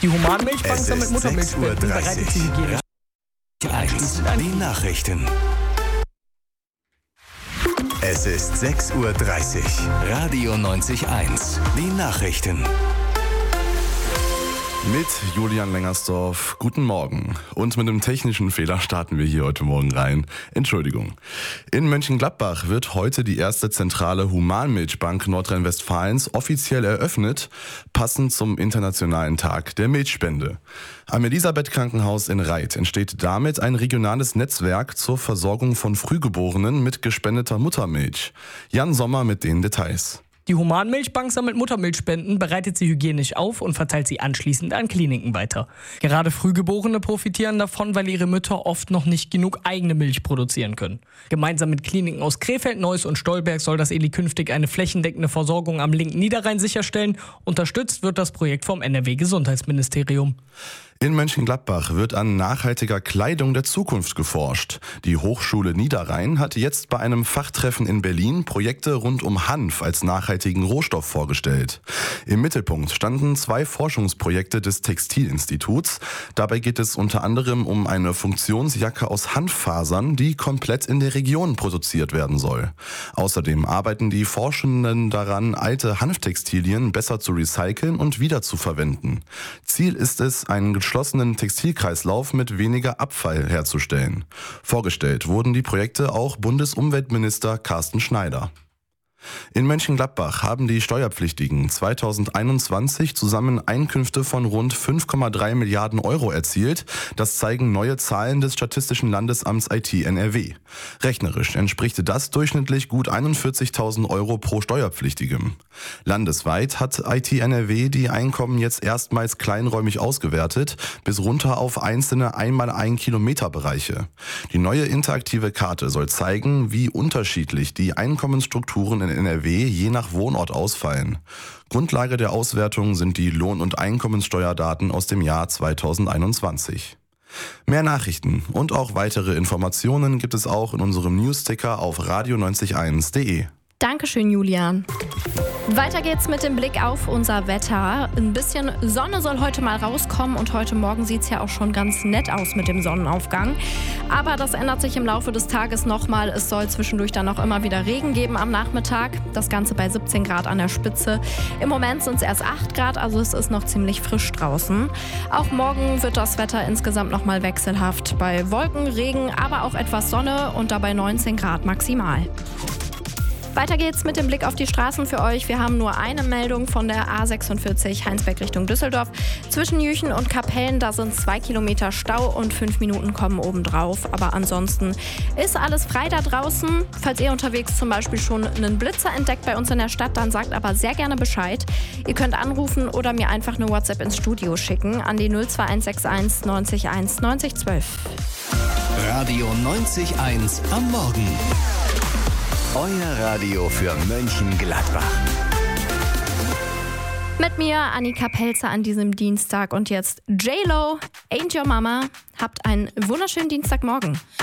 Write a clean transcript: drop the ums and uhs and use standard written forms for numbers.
Die Humanmilchbank sammelt Muttermilchspenden, 6:30 bereitet sie hygienisch. Die Nachrichten. Es ist 6:30 Uhr. Radio 90.1. Die Nachrichten. Mit Julian Lengersdorf, guten Morgen. Und mit einem technischen Fehler starten wir hier heute Morgen rein. Entschuldigung. In Mönchengladbach wird heute die erste zentrale Humanmilchbank Nordrhein-Westfalens offiziell eröffnet, passend zum Internationalen Tag der Milchspende. Am Elisabeth-Krankenhaus in Reit entsteht damit ein regionales Netzwerk zur Versorgung von Frühgeborenen mit gespendeter Muttermilch. Jan Sommer mit den Details. Die Humanmilchbank sammelt Muttermilchspenden, bereitet sie hygienisch auf und verteilt sie anschließend an Kliniken weiter. Gerade Frühgeborene profitieren davon, weil ihre Mütter oft noch nicht genug eigene Milch produzieren können. Gemeinsam mit Kliniken aus Krefeld, Neuss und Stolberg soll das Eli künftig eine flächendeckende Versorgung am linken Niederrhein sicherstellen. Unterstützt wird das Projekt vom NRW-Gesundheitsministerium. In Mönchengladbach wird an nachhaltiger Kleidung der Zukunft geforscht. Die Hochschule Niederrhein hat jetzt bei einem Fachtreffen in Berlin Projekte rund um Hanf als nachhaltigen Rohstoff vorgestellt. Im Mittelpunkt standen 2 Forschungsprojekte des Textilinstituts. Dabei geht es unter anderem um eine Funktionsjacke aus Hanffasern, die komplett in der Region produziert werden soll. Außerdem arbeiten die Forschenden daran, alte Hanftextilien besser zu recyceln und wiederzuverwenden. Ziel ist es, einen geschlossenen Textilkreislauf mit weniger Abfall herzustellen. Vorgestellt wurden die Projekte auch Bundesumweltminister Carsten Schneider. In Mönchengladbach haben die Steuerpflichtigen 2021 zusammen Einkünfte von rund 5,3 Milliarden Euro erzielt. Das zeigen neue Zahlen des Statistischen Landesamts IT NRW. Rechnerisch entspricht das durchschnittlich gut 41.000 Euro pro Steuerpflichtigem. Landesweit hat IT NRW die Einkommen jetzt erstmals kleinräumig ausgewertet, bis runter auf einzelne 1x1 Kilometer Bereiche. Die neue interaktive Karte soll zeigen, wie unterschiedlich die Einkommensstrukturen in NRW je nach Wohnort ausfallen. Grundlage der Auswertung sind die Lohn- und Einkommenssteuerdaten aus dem Jahr 2021. Mehr Nachrichten und auch weitere Informationen gibt es auch in unserem Newsticker auf radio901.de. Dankeschön, Julian. Weiter geht's mit dem Blick auf unser Wetter. Ein bisschen Sonne soll heute mal rauskommen und heute Morgen sieht's ja auch schon ganz nett aus mit dem Sonnenaufgang. Aber das ändert sich im Laufe des Tages nochmal. Es soll zwischendurch dann auch immer wieder Regen geben am Nachmittag. Das Ganze bei 17 Grad an der Spitze. Im Moment sind es erst 8 Grad, also es ist noch ziemlich frisch draußen. Auch morgen wird das Wetter insgesamt nochmal wechselhaft. Bei Wolken, Regen, aber auch etwas Sonne und dabei 19 Grad maximal. Weiter geht's mit dem Blick auf die Straßen für euch. Wir haben nur eine Meldung von der A46 Heinsberg Richtung Düsseldorf. Zwischen Jüchen und Kapellen, da sind 2 Kilometer Stau und 5 Minuten kommen obendrauf. Aber ansonsten ist alles frei da draußen. Falls ihr unterwegs zum Beispiel schon einen Blitzer entdeckt bei uns in der Stadt, dann sagt aber sehr gerne Bescheid. Ihr könnt anrufen oder mir einfach eine WhatsApp ins Studio schicken an die 02161 90 1 90 12. Radio 90.1 am Morgen. Euer Radio für Mönchengladbach. Mit mir Annika Pelzer an diesem Dienstag und jetzt J-Lo, Ain't Your Mama. Habt einen wunderschönen Dienstagmorgen.